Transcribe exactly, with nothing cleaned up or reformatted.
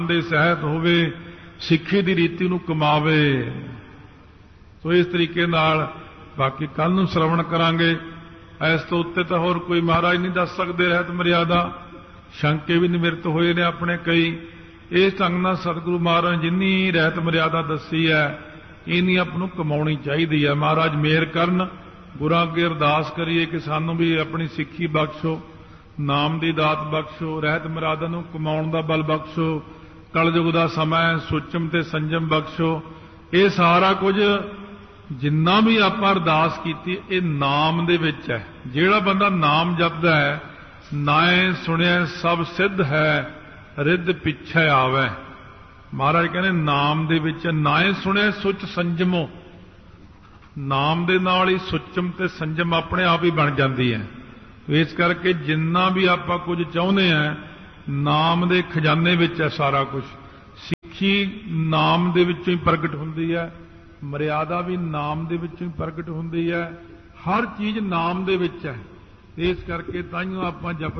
ਦੇ ਸਹਿਤ ਹੋਵੇ, ਸਿੱਖੀ ਦੀ ਰੀਤੀ ਨੂੰ ਕਮਾਵੇ। ਸੋ ਇਸ ਤਰੀਕੇ ਨਾਲ ਬਾਕੀ ਕੱਲ ਨੂੰ ਸ਼ਰਵਣ ਕਰਾਂਗੇ। ਇਸ ਤੋਂ ਉੱਤੇ ਤਾਂ ਹੋਰ ਕੋਈ ਮਹਾਰਾਜ ਨਹੀਂ ਦੱਸ ਸਕਦੇ ਰਹਿਤ ਮਰਿਆਦਾ। ਸ਼ੰਕੇ ਵੀ ਨਿਮਿਰਤ ਹੋਏ ਨੇ ਆਪਣੇ ਕਈ। ਇਸ ਢੰਗ ਨਾਲ ਸਤਿਗੁਰੂ ਮਹਾਰਾਜ ਜਿੰਨੀ ਰਹਿਤ ਮਰਿਆਦਾ ਦੱਸੀ ਹੈ ਇੰਨੀ ਆਪ ਨੂੰ ਕਮਾਉਣੀ ਚਾਹੀਦੀ ਹੈ। ਮਹਾਰਾਜ ਮਿਹਰ ਕਰਨ। ਗੁਰਾਂ ਅੱਗੇ ਅਰਦਾਸ ਕਰੀਏ ਕਿ ਸਾਨੂੰ ਵੀ ਆਪਣੀ ਸਿੱਖੀ ਬਖਸ਼ੋ, ਨਾਮ ਦੀ ਦਾਤ ਬਖਸ਼ੋ, ਰਹਿਤ ਮਰਿਆਦਾ ਨੂੰ ਕਮਾਉਣ ਦਾ ਬਲ ਬਖਸ਼ੋ, ਕਲਯੁਗ ਦਾ ਸਮਾਂ ਸੁਚਮ ਤੇ ਸੰਜਮ ਬਖਸ਼ੋ। ਇਹ ਸਾਰਾ ਕੁਝ ਜਿੰਨਾ ਵੀ ਆਪਾਂ ਅਰਦਾਸ ਕੀਤੀ ਇਹ ਨਾਮ ਦੇ ਵਿੱਚ ਹੈ। ਜਿਹੜਾ ਬੰਦਾ ਨਾਮ ਜਪਦਾ ਹੈ, ਨਾਏ ਸੁਣਿਆ ਸਭ ਸਿੱਧ ਹੈ, ਰਿੱਧ ਪਿੱਛੇ ਆਵੇ। ਮਹਾਰਾਜ ਕਹਿੰਦੇ ਨਾਮ ਦੇ ਵਿੱਚ ਨਾਏ ਸੁਣਿਆ ਸੁਚ ਸੰਜਮੋ। ਨਾਮ ਦੇ ਨਾਲ ਹੀ ਸੁਚਮ ਤੇ ਸੰਜਮ ਆਪਣੇ ਆਪ ਹੀ ਬਣ ਜਾਂਦੀ ਹੈ। ਇਸ ਕਰਕੇ ਜਿੰਨਾ ਵੀ ਆਪਾਂ ਕੁਝ ਚਾਹੁੰਦੇ ਹਾਂ ਨਾਮ ਦੇ ਖਜ਼ਾਨੇ ਵਿੱਚ ਹੈ ਸਾਰਾ ਕੁਝ। ਸਿੱਖੀ ਨਾਮ ਦੇ ਵਿੱਚੋਂ ਹੀ ਪ੍ਰਗਟ ਹੁੰਦੀ ਹੈ, ਮਰਿਆਦਾ ਵੀ ਨਾਮ ਦੇ ਵਿੱਚੋਂ ਹੀ ਪ੍ਰਗਟ ਹੁੰਦੀ ਹੈ, ਹਰ ਚੀਜ਼ ਨਾਮ ਦੇ ਵਿੱਚ ਹੈ। ਇਸ ਕਰਕੇ ਤਾਈਓ ਆਪਾਂ ਜਪ